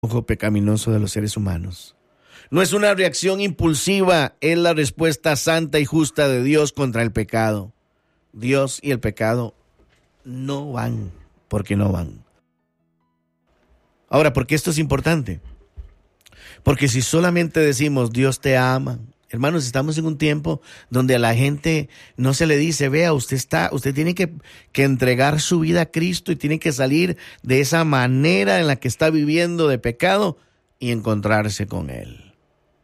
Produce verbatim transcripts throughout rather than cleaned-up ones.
ojo pecaminoso de los seres humanos. No es una reacción impulsiva, es la respuesta santa y justa de Dios contra el pecado. Dios y el pecado no van, porque no van. Ahora, ¿por qué esto es importante? Porque si solamente decimos Dios te ama, hermanos, estamos en un tiempo donde a la gente no se le dice, vea, usted está, usted tiene que, que entregar su vida a Cristo y tiene que salir de esa manera en la que está viviendo de pecado y encontrarse con Él.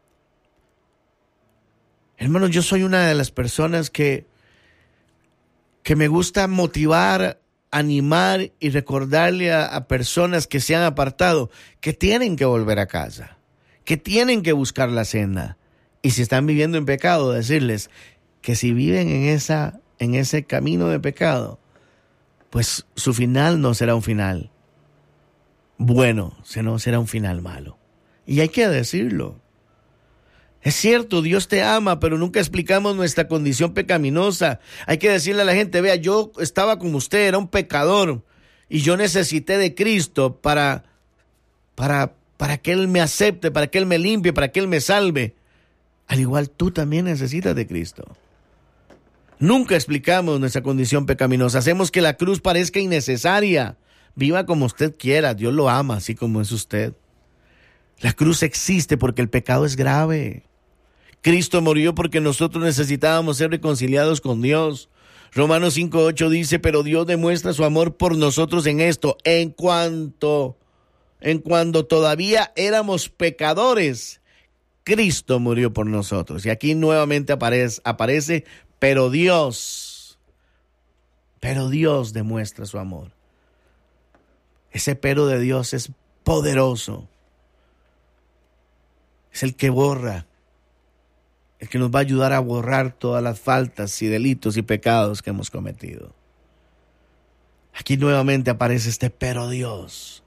Hermanos, yo soy una de las personas que, que me gusta motivar, animar y recordarle a, a personas que se han apartado que tienen que volver a casa, que tienen que buscar la senda. Y si están viviendo en pecado, decirles que si viven en esa, en ese camino de pecado, pues su final no será un final bueno, sino será un final malo. Y hay que decirlo. Es cierto, Dios te ama, pero nunca explicamos nuestra condición pecaminosa. Hay que decirle a la gente, vea, yo estaba como usted, era un pecador, y yo necesité de Cristo para, para, para que Él me acepte, para que Él me limpie, para que Él me salve. Al igual tú también necesitas de Cristo. Nunca explicamos nuestra condición pecaminosa. Hacemos que la cruz parezca innecesaria. Viva como usted quiera. Dios lo ama así como es usted. La cruz existe porque el pecado es grave. Cristo murió porque nosotros necesitábamos ser reconciliados con Dios. Romanos cinco ocho dice, pero Dios demuestra su amor por nosotros en esto, en cuanto, en cuando todavía éramos pecadores, Cristo murió por nosotros. Y aquí nuevamente aparece, aparece, pero Dios, pero Dios demuestra su amor. Ese pero de Dios es poderoso. Es el que borra, el que nos va a ayudar a borrar todas las faltas y delitos y pecados que hemos cometido. Aquí nuevamente aparece este pero Dios.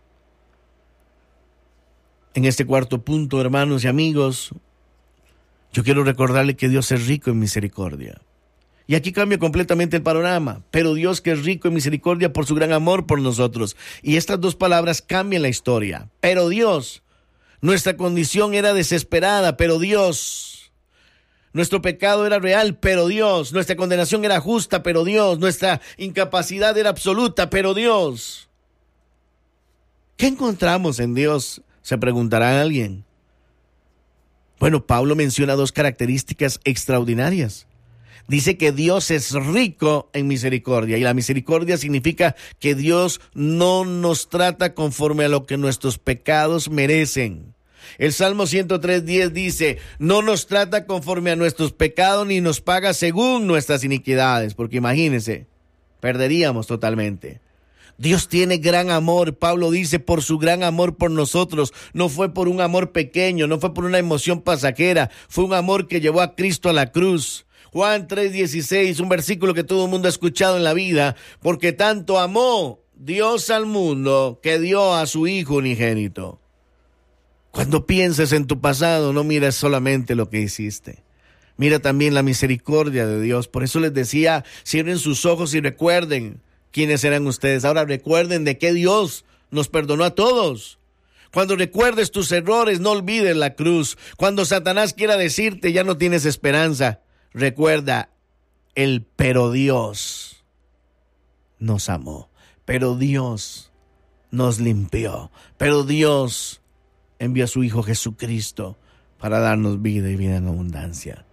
En este cuarto punto, hermanos y amigos, yo quiero recordarle que Dios es rico en misericordia. Y aquí cambia completamente el panorama. Pero Dios, que es rico en misericordia por su gran amor por nosotros. Y estas dos palabras cambian la historia. Pero Dios, nuestra condición era desesperada, pero Dios, nuestro pecado era real, pero Dios, nuestra condenación era justa, pero Dios, nuestra incapacidad era absoluta, pero Dios. ¿Qué encontramos en Dios? Se preguntará alguien. Bueno, Pablo menciona dos características extraordinarias. Dice que Dios es rico en misericordia, y la misericordia significa que Dios no nos trata conforme a lo que nuestros pecados merecen. El Salmo ciento tres diez dice, no nos trata conforme a nuestros pecados ni nos paga según nuestras iniquidades, porque imagínense, perderíamos totalmente. Dios tiene gran amor. Pablo dice, por su gran amor por nosotros. No fue por un amor pequeño, no fue por una emoción pasajera, fue un amor que llevó a Cristo a la cruz. Juan tres dieciséis, un versículo que todo el mundo ha escuchado en la vida, porque tanto amó Dios al mundo que dio a su Hijo unigénito. Cuando pienses en tu pasado, no mires solamente lo que hiciste. Mira también la misericordia de Dios. Por eso les decía, cierren sus ojos y recuerden quiénes eran ustedes. Ahora recuerden de que Dios nos perdonó a todos. Cuando recuerdes tus errores, no olvides la cruz. Cuando Satanás quiera decirte, ya no tienes esperanza, recuerda el pero Dios nos amó. Pero Dios nos limpió. Pero Dios envió a su Hijo Jesucristo para darnos vida y vida en abundancia.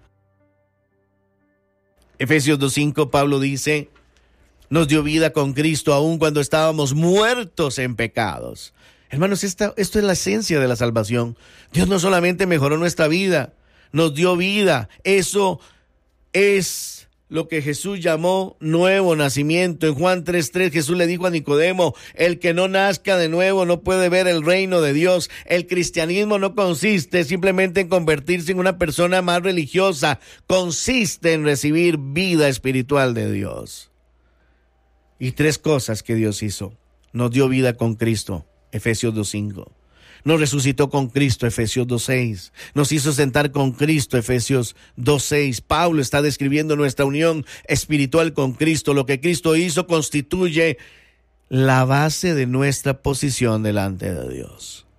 Efesios dos cinco, Pablo dice, nos dio vida con Cristo aun cuando estábamos muertos en pecados. Hermanos, esta, esto es la esencia de la salvación. Dios no solamente mejoró nuestra vida, nos dio vida. Eso es lo que Jesús llamó nuevo nacimiento. En Juan tres tres, Jesús le dijo a Nicodemo, el que no nazca de nuevo no puede ver el reino de Dios. El cristianismo no consiste simplemente en convertirse en una persona más religiosa, consiste en recibir vida espiritual de Dios. Y tres cosas que Dios hizo. Nos dio vida con Cristo, Efesios dos cinco. Nos resucitó con Cristo, Efesios dos seis. Nos hizo sentar con Cristo, Efesios dos seis. Pablo está describiendo nuestra unión espiritual con Cristo. Lo que Cristo hizo constituye la base de nuestra posición delante de Dios.